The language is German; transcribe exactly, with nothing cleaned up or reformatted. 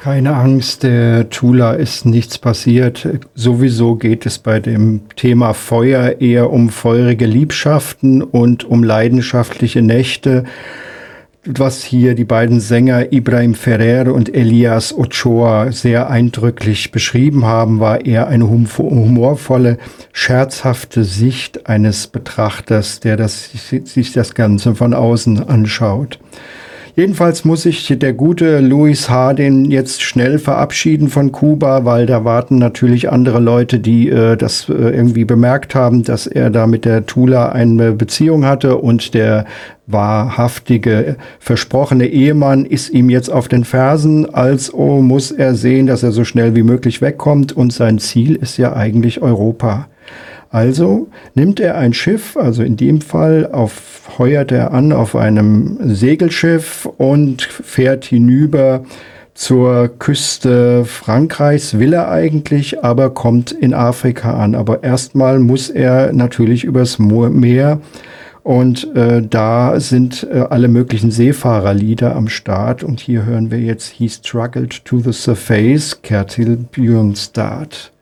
Keine Angst, der Tula ist nichts passiert. Sowieso geht es bei dem Thema Feuer eher um feurige Liebschaften und um leidenschaftliche Nächte. Was hier die beiden Sänger Ibrahim Ferrer und Elias Ochoa sehr eindrücklich beschrieben haben, war eher eine humorvolle, scherzhafte Sicht eines Betrachters, der das, sich das Ganze von außen anschaut. Jedenfalls muss sich der gute Louis Hardin jetzt schnell verabschieden von Kuba, weil da warten natürlich andere Leute, die äh, das äh, irgendwie bemerkt haben, dass er da mit der Tula eine Beziehung hatte, und der wahrhaftige, versprochene Ehemann ist ihm jetzt auf den Fersen, also muss er sehen, dass er so schnell wie möglich wegkommt, und sein Ziel ist ja eigentlich Europa. Also nimmt er ein Schiff, also in dem Fall auf, heuert er an auf einem Segelschiff und fährt hinüber zur Küste Frankreichs, will er eigentlich, aber kommt in Afrika an. Aber erstmal muss er natürlich übers Meer, und äh, da sind äh, alle möglichen Seefahrerlieder am Start. Und hier hören wir jetzt He Struggled to the Surface, Kertil Björnstad.